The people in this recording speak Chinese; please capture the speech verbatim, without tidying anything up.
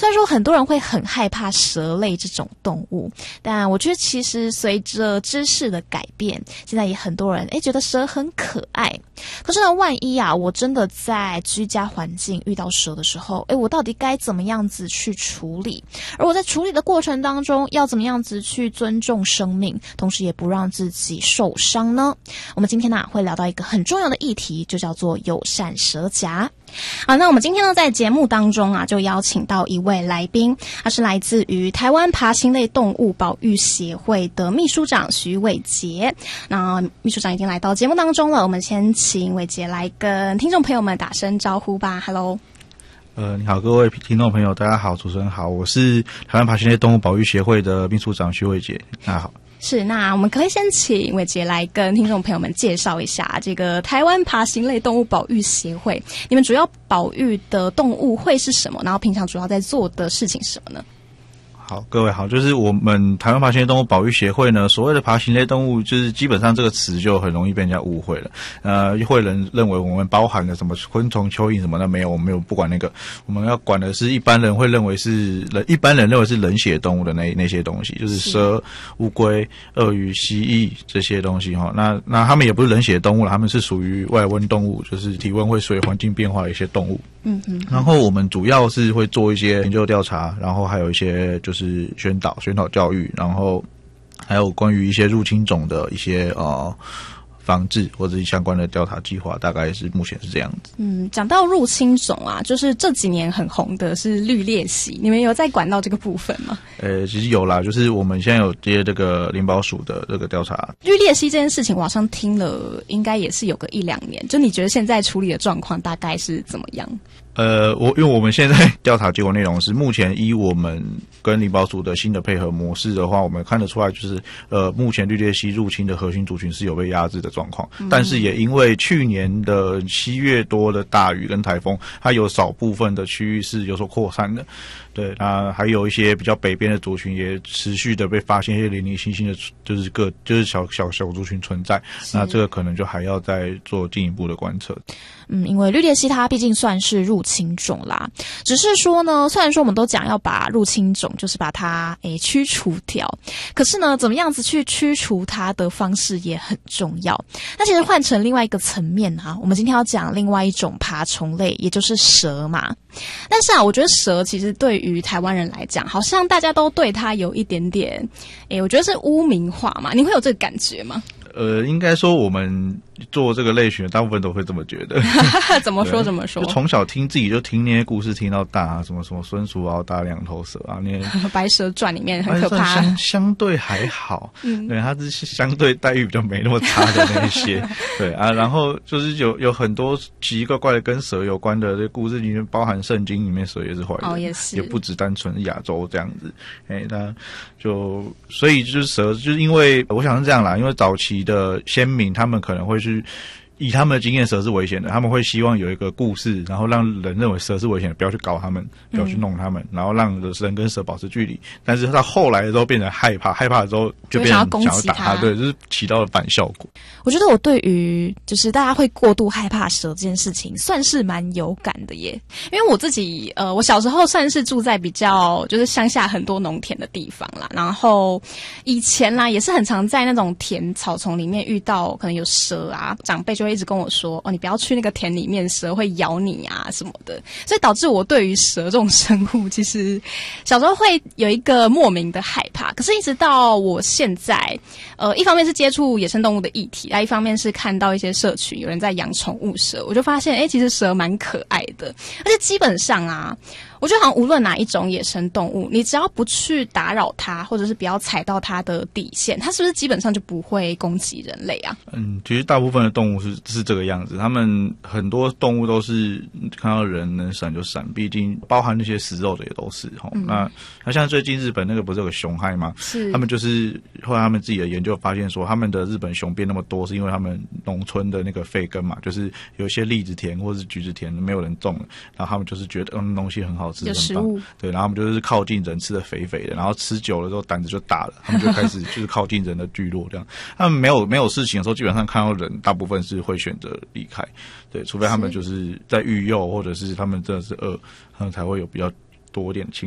然说很多人会很害怕蛇类这种动物，但我觉得其实随着知识的改变，现在也很多人诶觉得蛇很可爱。可是呢，万一啊我真的在居家环境遇到蛇的时候，诶我到底该怎么样子去处理？而我在处理的过程当中要怎么样子去尊重生命，同时也不让自己受伤呢？我们今天呢、啊、会聊到一个很重要的议题，就叫做友善蛇夹。好，那我们今天呢在节目当中啊就邀请到一位来宾，他是来自于台湾爬行类动物保育协会的秘书长徐伟杰。那秘书长已经来到节目当中了，我们先请伟杰来跟听众朋友们打声招呼吧。 Hello。 呃，你好，各位听众朋友，大家好，主持人好，我是台湾爬行类动物保育协会的秘书长徐伟杰，大家好。 是，那我们可以先请伟杰来跟听众朋友们介绍一下这个台湾爬行类动物保育协会，你们主要保育的动物会是什么？然后平常主要在做的事情是什么呢？ 好，各位好，就是我们台湾爬行类动物保育协会呢，所谓的爬行类动物，就是基本上这个词就很容易被人家误会了。呃，会人认为我们包含了什么昆虫、蚯蚓什么的，没有，我们没有不管那个，我们要管的是一般人会认为是人，一般人认为是冷血动物的那那些东西，就是蛇、乌龟、鳄鱼、蜥蜴这些东西哈。那那他们也不是冷血动物了，他们是属于外温动物，就是体温会随环境变化的一些动物。嗯嗯。然后我们主要是会做一些研究调查，然后还有一些就是。是宣导、宣导教育，然后还有关于一些入侵种的一些呃防治或者是相关的调查计划，大概是目前是这样子。嗯， 讲到入侵种啊，就是这几年很红的是绿鬣蜥，你们有在管到这个部分吗？ 呃，其实有啦，就是我们现在有接这个林保署的这个调查。 绿鬣蜥这件事情，我好像听了，应该也是有个一两年。就你觉得现在处理的状况大概是怎么样？ 呃，我因为我们现在调查结果内容是，目前依我们跟林保署的新的配合模式的话，我们看得出来，就是呃，目前绿鬣蜥入侵的核心族群是有被压制的状况，嗯、但是也因为去年的七月多的大雨跟台风，它有少部分的区域是有所扩散的。对，那还有一些比较北边的族群也持续的被发现一些零零星星的，就是个就是小小小族群存在，那这个可能就还要再做进一步的观测。 嗯，因为绿鬣蜥它毕竟算是入侵种啦，只是说呢，虽然说我们都讲要把入侵种就是把它诶驱除掉，可是呢，怎么样子去驱除它的方式也很重要。那其实换成另外一个层面啊，我们今天要讲另外一种爬虫类，也就是蛇嘛。但是啊，我觉得蛇其实对于台湾人来讲，好像大家都对它有一点点，诶，我觉得是污名化嘛。你会有这个感觉吗？ 呃，应该说我们做这个类群，大部分都会这么觉得。 怎么说怎么说？ 就从小听自己就听那些故事听到大啊，什么什么孙叔敖打两头蛇啊，那些白蛇传里面很可怕。 相相对还好，嗯，对，它是相对待遇比较没那么差的那些，对啊，然后就是有有很多奇奇怪怪的跟蛇有关的这故事里面，包含圣经里面蛇也是坏人， 哦，也是， 也不只单纯亚洲这样子，哎，那就所以就是蛇，就是因为我想是这样啦，因为早期的先民他们可能会去。以他们的经验，蛇是危险的，他们会希望有一个故事，然后让人认为蛇是危险的，不要去搞他们，不要去弄他们，嗯、然后让人跟蛇保持距离。但是到后来的时候变成害怕，害怕的时候就变成想要打他，对，就是起到了反效果。 我觉得我对于就是大家会过度害怕蛇这件事情，算是蛮有感的耶。因为我自己呃，我小时候算是住在比较就是乡下很多农田的地方啦，然后以前啦也是很常在那种田草丛里面遇到可能有蛇啊，长辈就会一直跟我说哦，你不要去那个田里面，蛇会咬你啊什么的，所以导致我对于蛇这种生物其实小时候会有一个莫名的害怕。可是一直到我现在呃，一方面是接触野生动物的议题，一方面是看到一些社群有人在养宠物蛇，我就发现诶其实蛇蛮可爱的，而且基本上啊我觉得好像无论哪一种野生动物，你只要不去打扰它，或者是不要踩到它的底线，它是不是基本上就不会攻击人类啊？ 嗯，其实大部分的动物是是这个样子，他们很多动物都是看到人能闪就闪，毕竟包含那些食肉的也都是齁、嗯。那那像最近日本那个不是有个熊害吗？是他们就是后来他们自己的研究发现说，他们的日本熊变那么多，是因为他们农村的那个废耕嘛，就是有一些栗子田或是橘子田没有人种了，然后他们就是觉得嗯东西很好。 有食物， 对，然后他们就是靠近人，吃的肥肥的，然后吃久了之后胆子就大了，他们就开始就是靠近人的聚落这样。他们没有没有事情的时候，基本上看到人，大部分是会选择离开，对，除非他们就是在育幼或者是他们真的是饿，他们才会有比较多点情。